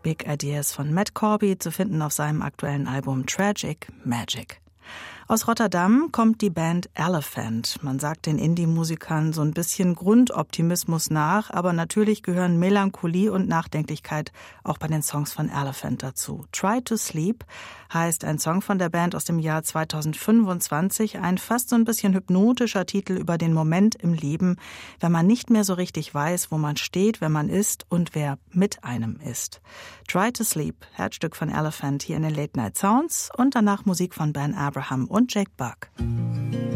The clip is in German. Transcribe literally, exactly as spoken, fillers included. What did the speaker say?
Big Ideas von Matt Corby, zu finden auf seinem aktuellen Album Tragic Magic. Aus Rotterdam kommt die Band Elephant. Man sagt den Indie-Musikern so ein bisschen Grundoptimismus nach, aber natürlich gehören Melancholie und Nachdenklichkeit auch bei den Songs von Elephant dazu. Try to Sleep heißt ein Song von der Band aus dem Jahr zweitausendfünfundzwanzig, ein fast so ein bisschen hypnotischer Titel über den Moment im Leben, wenn man nicht mehr so richtig weiß, wo man steht, wer man ist und wer mit einem ist. Try to Sleep, Herzstück von Elephant hier in den Late Night Sounds und danach Musik von Ben Abraham und Jake Buck.